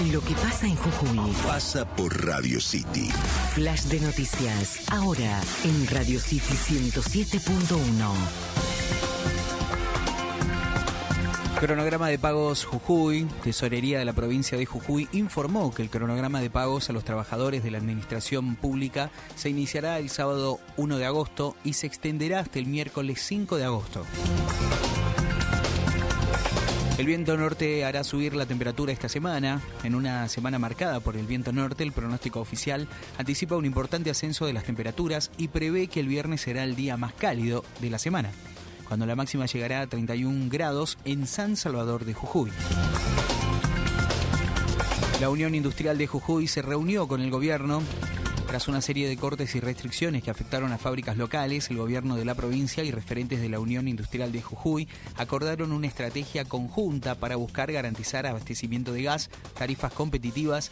Lo que pasa en Jujuy pasa por Radio City. Flash de noticias, ahora en Radio City 107.1. Cronograma de pagos Jujuy. Tesorería de la provincia de Jujuy informó que el cronograma de pagos a los trabajadores de la administración pública se iniciará el sábado 1 de agosto y se extenderá hasta el miércoles 5 de agosto. El viento norte hará subir la temperatura esta semana. En una semana marcada por el viento norte, el pronóstico oficial anticipa un importante ascenso de las temperaturas y prevé que el viernes será el día más cálido de la semana, cuando la máxima llegará a 31 grados en San Salvador de Jujuy. La Unión Industrial de Jujuy se reunió con el gobierno. Tras una serie de cortes y restricciones que afectaron a fábricas locales, el gobierno de la provincia y referentes de la Unión Industrial de Jujuy acordaron una estrategia conjunta para buscar garantizar abastecimiento de gas, tarifas competitivas